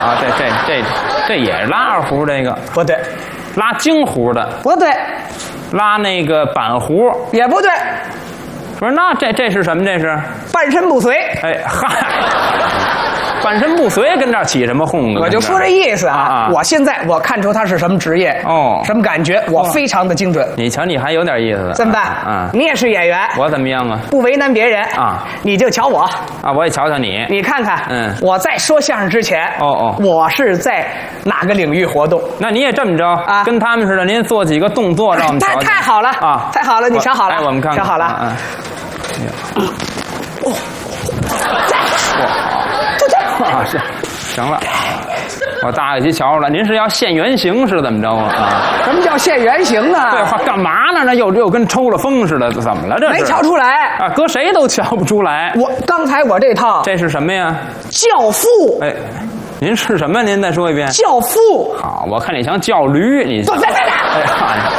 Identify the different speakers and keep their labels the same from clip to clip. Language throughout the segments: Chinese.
Speaker 1: 啊，这也是拉二胡，这个
Speaker 2: 不对，
Speaker 1: 拉京胡的，
Speaker 2: 不对，
Speaker 1: 拉那个板胡
Speaker 2: 也不对，
Speaker 1: 不是？那这是什么？这是
Speaker 2: 半身不遂。
Speaker 1: 哎嗨，半身不遂跟这儿起什么哄啊？
Speaker 2: 我就说这意思啊！我现在我看出他是什么职业
Speaker 1: 哦，
Speaker 2: 什么感觉，我非常的精准。
Speaker 1: 你瞧，你还有点意思。
Speaker 2: 怎么办？
Speaker 1: 啊，
Speaker 2: 你也是演员，
Speaker 1: 我怎么样啊？
Speaker 2: 不为难别人
Speaker 1: 啊，
Speaker 2: 你就瞧我
Speaker 1: 啊，我也瞧瞧你。
Speaker 2: 你看看，
Speaker 1: 我
Speaker 2: 在说相声之前，我是在哪个领域活动？
Speaker 1: 那你也这么着啊？跟他们似的，您做几个动作让我们瞧瞧。
Speaker 2: 太好了啊！太好了，你瞧好了，
Speaker 1: 哎，我们看看，
Speaker 2: 瞧好了。
Speaker 1: 啊，行了，我大概去瞧瞧了。您是要现原形是怎么着啊？
Speaker 2: 什么叫现原形啊？
Speaker 1: 对话干嘛呢？那又跟抽了风似的，怎么了？这是
Speaker 2: 没瞧出来
Speaker 1: 啊？搁谁都瞧不出来。
Speaker 2: 刚才我这套，
Speaker 1: 这是什么呀？
Speaker 2: 教父。
Speaker 1: 哎，您是什么？您再说一遍。
Speaker 2: 教父。
Speaker 1: 好，我看你像叫驴，你。
Speaker 2: 别！
Speaker 1: 哎呀，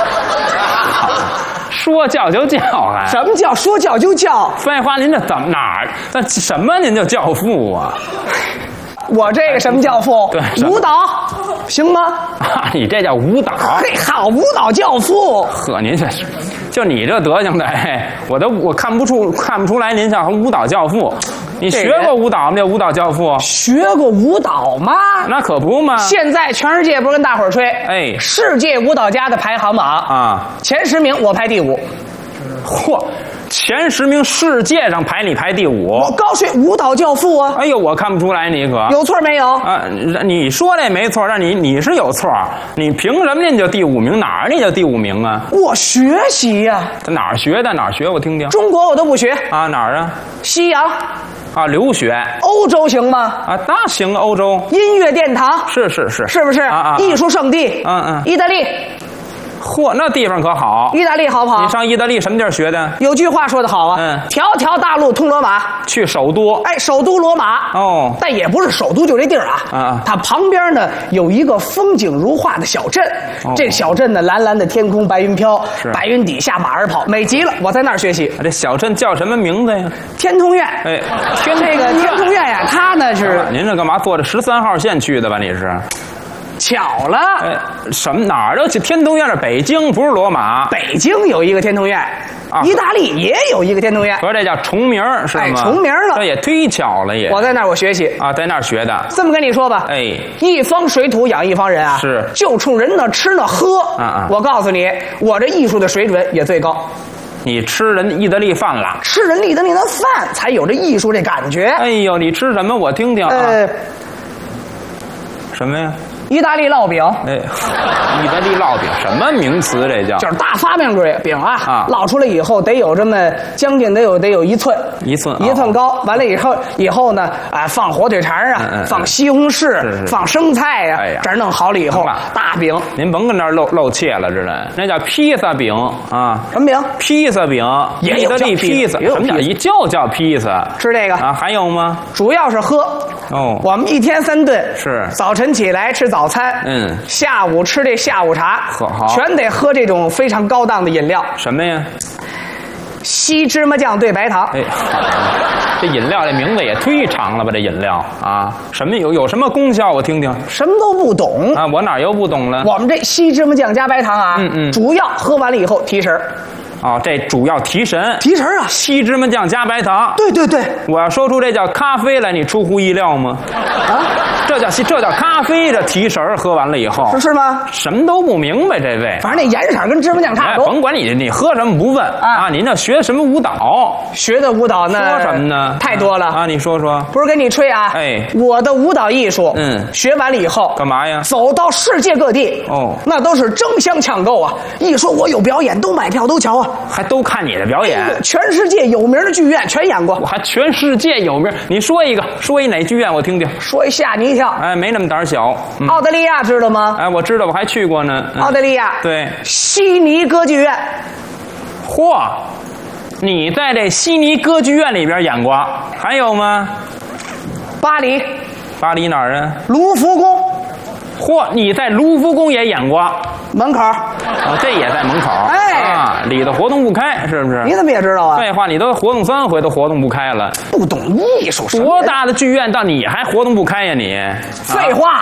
Speaker 1: 说叫就叫还？
Speaker 2: 什么叫说叫就叫？
Speaker 1: 废话，您这怎么哪儿？那什么您就教父啊？
Speaker 2: 我这个什么教父？
Speaker 1: 对，
Speaker 2: 舞蹈行吗？
Speaker 1: 啊，你这叫舞蹈？
Speaker 2: 嘿，好，舞蹈教父。
Speaker 1: 呵，您这是，就你这德行的，哎，我看不出来您像舞蹈教父。你学过舞蹈吗？叫舞蹈教父？
Speaker 2: 学过舞蹈吗？
Speaker 1: 那可不嘛。
Speaker 2: 现在全世界不是跟大伙儿吹，
Speaker 1: 哎，
Speaker 2: 世界舞蹈家的排行榜
Speaker 1: 啊，
Speaker 2: 前10名我排第5。
Speaker 1: 嚯！前10名，世界上你排第5。
Speaker 2: 我高学舞蹈教父啊！
Speaker 1: 哎呦，我看不出来你可
Speaker 2: 有错没有
Speaker 1: 啊？你说这没错，但你是有错，你凭什么你就第5名？哪儿你就第5名啊？
Speaker 2: 我学习呀，
Speaker 1: 在哪儿学的？哪儿学？我听听。
Speaker 2: 中国我都不学
Speaker 1: 啊，哪儿啊？
Speaker 2: 西洋
Speaker 1: 啊，留学。
Speaker 2: 欧洲行吗？
Speaker 1: 啊，那行，欧洲
Speaker 2: 音乐殿堂
Speaker 1: 是
Speaker 2: 不是？艺术圣地，意大利。
Speaker 1: 嚯，那地方可好！
Speaker 2: 意大利好不好？
Speaker 1: 你上意大利什么地儿学的？
Speaker 2: 有句话说得好啊，条条大路通罗马。
Speaker 1: 去首都，
Speaker 2: 哎，首都罗马
Speaker 1: 哦，
Speaker 2: 但也不是首都就这地儿啊。它旁边呢有一个风景如画的小镇，这个小镇呢蓝蓝的天空，白云飘，白云底下马儿跑，美极了。我在那儿学习。
Speaker 1: 这小镇叫什么名字呀？
Speaker 2: 天通苑。
Speaker 1: 哎，
Speaker 2: 这个天通苑呀，它呢是
Speaker 1: 您这干嘛坐着13号线去的吧？你是？
Speaker 2: 巧了，
Speaker 1: 哎，什么哪儿的？天通苑是北京，不是罗马。
Speaker 2: 北京有一个天通苑，意大利也有一个天通苑，
Speaker 1: 说这叫重名是吗？
Speaker 2: 哎，重名了，
Speaker 1: 这也忒巧了也。
Speaker 2: 我在那儿我学习
Speaker 1: 啊，在那儿学的。
Speaker 2: 这么跟你说吧，
Speaker 1: 哎，
Speaker 2: 一方水土养一方人啊，
Speaker 1: 是，
Speaker 2: 就冲人那吃那喝。我告诉你，我这艺术的水准也最高。
Speaker 1: 你吃人意大利饭了？
Speaker 2: 吃人意大利的饭才有这艺术这感觉。
Speaker 1: 哎呦，你吃什么？我听听啊。什么呀？
Speaker 2: 意大利烙饼。
Speaker 1: 哎，意大利烙饼什么名词？这叫
Speaker 2: 就是大发面饼啊！烙出来以后得有这么将近得有1寸，1寸高。完了以后呢，放火腿肠啊，放西红柿，放生菜呀，这儿弄好了以后，大饼。
Speaker 1: 您甭跟那儿露怯了，知道？那叫披萨饼啊。
Speaker 2: 什么饼？
Speaker 1: 披萨饼，意大利披萨。什么叫披萨？
Speaker 2: 吃这个
Speaker 1: 啊？还有吗？
Speaker 2: 主要是喝。
Speaker 1: 哦，
Speaker 2: 我们1天3顿，
Speaker 1: 是
Speaker 2: 早晨起来吃早餐，下午吃这下午茶，
Speaker 1: 好，
Speaker 2: 全得喝这种非常高档的饮料。
Speaker 1: 什么呀？
Speaker 2: 稀芝麻酱兑白糖。
Speaker 1: 哎，这饮料这名字也忒长了吧？这饮料啊，什么有什么功效？我听听。
Speaker 2: 什么都不懂
Speaker 1: 啊，我哪又不懂了？
Speaker 2: 我们这稀芝麻酱加白糖啊，主要喝完了以后提神。
Speaker 1: 哦，这主要提神啊！稀芝麻酱加白糖。
Speaker 2: 对，
Speaker 1: 我要说出这叫咖啡来，你出乎意料吗？啊，这叫咖啡，这提神喝完了以后
Speaker 2: 是吗？
Speaker 1: 什么都不明白，这位。
Speaker 2: 反正那颜色跟芝麻酱差不多。
Speaker 1: 甭管你喝什么不问啊！您这学什么舞蹈？
Speaker 2: 学的舞蹈呢？
Speaker 1: 说什么呢？
Speaker 2: 太多了
Speaker 1: 啊！你说说。
Speaker 2: 不是跟你吹啊？
Speaker 1: 哎，
Speaker 2: 我的舞蹈艺术，学完了以后
Speaker 1: 干嘛呀？
Speaker 2: 走到世界各地哦，那都是争相抢购啊！一说我有表演，都买票都瞧啊。
Speaker 1: 还都看你的表演，
Speaker 2: 全世界有名的剧院全演过。
Speaker 1: 我还全世界有名，你说一哪剧院我听听。
Speaker 2: 说一吓你一跳。
Speaker 1: 哎，没那么胆小。
Speaker 2: 澳大利亚知道吗？
Speaker 1: 哎，我知道，我还去过呢。
Speaker 2: 澳大利亚
Speaker 1: 对，
Speaker 2: 悉尼歌剧院。
Speaker 1: 嚯，你在这悉尼歌剧院里边演过？还有吗？
Speaker 2: 巴黎。
Speaker 1: 巴黎哪儿啊？
Speaker 2: 卢浮宫。
Speaker 1: 嚯，你在卢浮宫也演过？
Speaker 2: 门口。
Speaker 1: 这也在门口。哎，里头活动不开，是不是？
Speaker 2: 你怎么也知道啊？
Speaker 1: 废话，你都活动3回，都活动不开了。
Speaker 2: 不懂艺术，
Speaker 1: 多大的剧院，到你还活动不开呀你？
Speaker 2: 废话。